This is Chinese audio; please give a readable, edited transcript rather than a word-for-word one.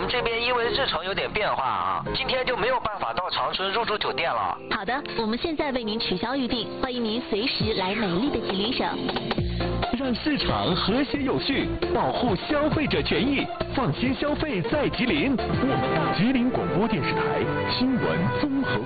这边因为日程有点变化啊，今天就没有办法到长春入住酒店了。 好的，我们现在为您取消预订，欢迎您随时来美丽的吉林省。 让市场和谐有序，保护消费者权益，放心消费在吉林。我们吉林广播电视台新闻综合。